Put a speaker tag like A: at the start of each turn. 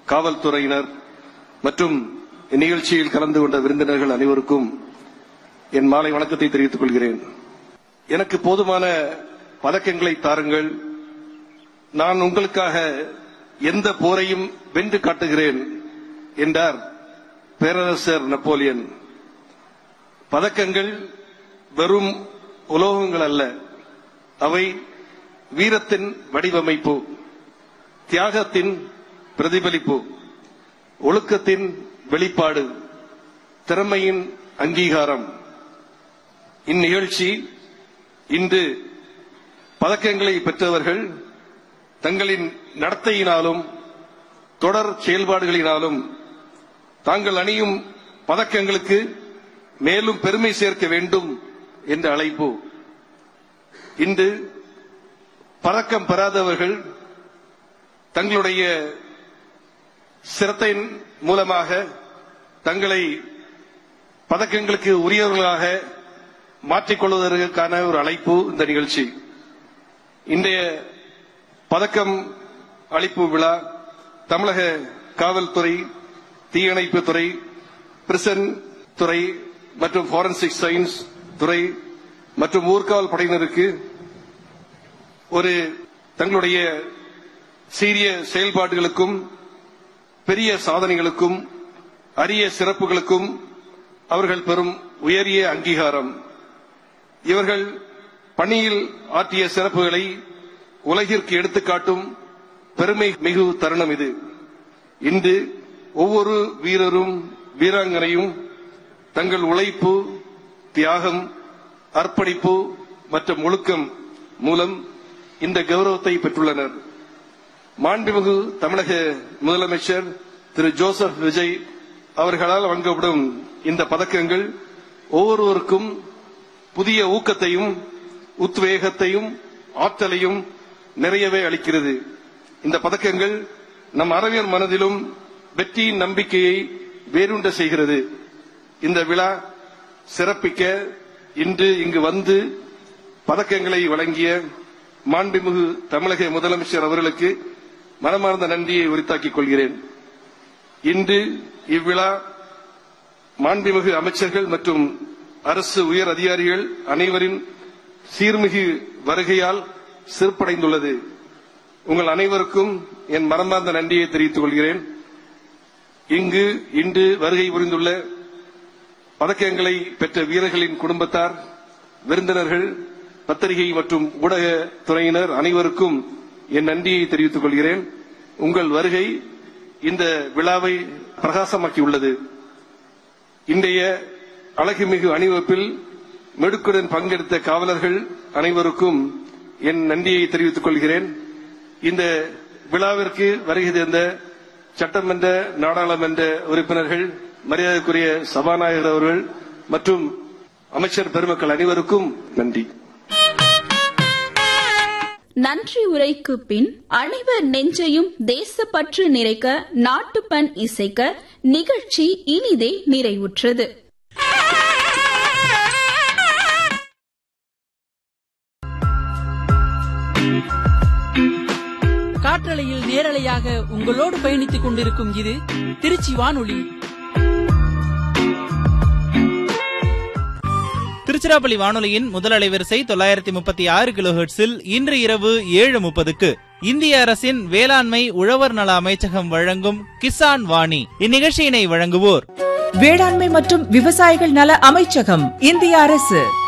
A: காவல்துறையினர் மற்றும் இந்நிகழ்ச்சியில் கலந்து கொண்ட விருந்தினர்கள் அனைவருக்கும் என் மாலை வணக்கத்தை தெரிவித்துக் கொள்கிறேன். எனக்கு போதுமான பதக்கங்களை தாருங்கள், நான் உங்களுக்காக எந்த போரையும் வென்று காட்டுகிறேன் என்றார் பேரரசர் நெப்போலியன். பதக்கங்கள் வெறும் உலோகங்கள் அல்ல, அவை வீரத்தின் வடிவமைப்பு, தியாகத்தின் பிரதிபலிப்பு, ஒழுக்கத்தின் வெளிப்பாடு, திறமையின் அங்கீகாரம். இந்நிகழ்ச்சி இன்று பதக்கங்களை பெற்றவர்கள் தங்களின் நடத்தையினாலும் தொடர் செயல்பாடுகளினாலும் தாங்கள் அணியும் பதக்கங்களுக்கு மேலும் பெருமை சேர்க்க வேண்டும் என்ற அழைப்பு. இன்று பதக்கம் பெறாதவர்கள் தங்களுடைய சிரத்தையின் மூலமாக தங்களை பதக்கங்களுக்கு உரியவர்களாக மாற்றிக்கொள்வதற்கான ஒரு அழைப்பு இந்த நிகழ்ச்சி. இன்றைய பதக்கம் அளிப்பு விழா தமிழக காவல்துறை, தீயணைப்பு துறை, பிரிசன் துறை மற்றும் போரன்சிக் சயின்ஸ் துறை மற்றும் ஊர்காவல் படையினருக்கு ஒரு தங்களுடைய சீரிய செயல்பாடுகளுக்கும் பெரிய சாதனைகளுக்கும் அரிய சிறப்புகளுக்கும் அவர்கள் பெறும் உயரிய அங்கீகாரம். இவர்கள் பணியில் ஆற்றிய சிறப்புகளை உலகிற்கு எடுத்துக்காட்டும் பெருமை மிகு தருணம் இது. இன்று ஒவ்வொரு வீரரும் வீராங்கனையும் தங்கள் உழைப்பு, தியாகம், அர்ப்பணிப்பு மற்றும் ஒழுக்கம் மூலம் இந்த கௌரவத்தை பெற்றுள்ளனர். மாண்புமிகு தமிழக முதலமைச்சர் திரு ஜோசப் விஜய் அவர்களால் வழங்கப்படும் இந்த பதக்கங்கள் ஒவ்வொருவருக்கும் புதிய ஊக்கத்தையும் உத்வேகத்தையும் ஆற்றலையும் நிறையவே அளிக்கிறது. இந்த பதக்கங்கள் நம் அனைவர் மனதிலும் வெற்றியின் நம்பிக்கையை வேரூன்ற செய்கிறது. இந்த விழா சிறப்பிக்க இன்று இங்கு வந்து பதக்கங்களை வழங்கிய மாண்புமிகு தமிழக முதலமைச்சர் அவர்களுக்கு மனமார்ந்த நன்றியை உரித்தாக்கிக் கொள்கிறேன். இன்று இவ்விழா மாண்புமிகு அமைச்சர்கள் மற்றும் அரசு உயர் அதிகாரிகள் அனைவரின் சீர்மிகு வருகையால் சிறப்படைந்துள்ளது. உங்கள் அனைவருக்கும் என் மனமார்ந்த நன்றியை தெரிவித்துக் கொள்கிறேன். இங்கு இன்று வருகை புரிந்துள்ள பதக்கங்களை பெற்ற வீரர்களின் குடும்பத்தார், விருந்தினர்கள், பத்திரிகை மற்றும் ஊடக துறையினர் அனைவருக்கும் என் நன்றியை தெரிவித்துக் கொள்கிறேன். உங்கள் வருகை இந்த விழாவை பிரகாசமாக்கியுள்ளது. இன்றைய அழகுமிகு அணிவகுப்பில் மெடுக்குடன் பங்கெடுத்த காவலர்கள் அனைவருக்கும் என் நன்றியை தெரிவித்துக் கொள்கிறேன். இந்த விழாவிற்கு வருகை தந்த சட்டமன்ற, நாடாளுமன்ற உறுப்பினர்கள், மரியாதைக்குரிய சபாநாயகர் அவர்கள் மற்றும் அமைச்சர் பெருமக்கள் அனைவருக்கும் நன்றி.
B: நன்றி உரைக்கு பின் அனைவர் நெஞ்சையும் தேசப்பற்று நிறைக்க நாட்டுப்பண் இசைக்க நிகழ்ச்சி இனிதே நிறைவுற்றது.
C: காற்றலையில் நேரலையாக உங்களோடு பயணித்துக் கொண்டிருக்கும் இது திருச்சி வானொலி.
D: திருச்சிராப்பள்ளி வானொலியின் முதல் அலைவரிசை 936 கிலோஹெர்ட்ஸில் இன்று இரவு 7:30க்கு இந்திய அரசின் வேளாண்மை உழவர் நல அமைச்சகம் வழங்கும் கிசான் வாணி. இந்நிகழ்ச்சியினை வழங்குவோர்
E: வேளாண்மை மற்றும் விவசாயிகள் நல அமைச்சகம், இந்திய அரசு.